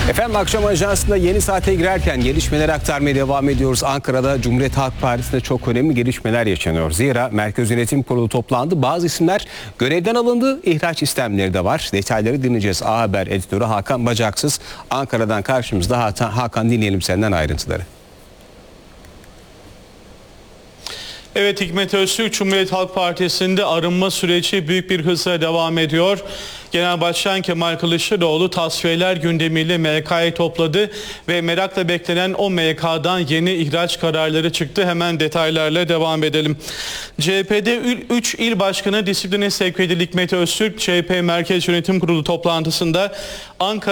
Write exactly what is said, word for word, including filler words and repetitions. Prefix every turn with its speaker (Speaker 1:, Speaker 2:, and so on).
Speaker 1: Efendim akşam ajansında yeni saate girerken gelişmeleri aktarmaya devam ediyoruz. Ankara'da Cumhuriyet Halk Partisi'nde çok önemli gelişmeler yaşanıyor. Zira Merkez Yönetim Kurulu toplandı. Bazı isimler görevden alındı. İhraç istemleri de var. Detayları dinleyeceğiz. A Haber editörü Hakan Bacaksız Ankara'dan karşımızda. Hakan, dinleyelim senden ayrıntıları.
Speaker 2: Evet, Hikmet Öztürk Cumhuriyet Halk Partisi'nde arınma süreci büyük bir hızla devam ediyor. Genel Başkan Kemal Kılıçdaroğlu tasfiyeler gündemiyle M Y K'yı topladı ve merakla beklenen o M Y K'dan yeni ihraç kararları çıktı. Hemen detaylarla devam edelim. C H P'de üç il başkanı disipline sevk edildi. Hikmet Öztürk C H P Merkez Yönetim Kurulu toplantısında Ankara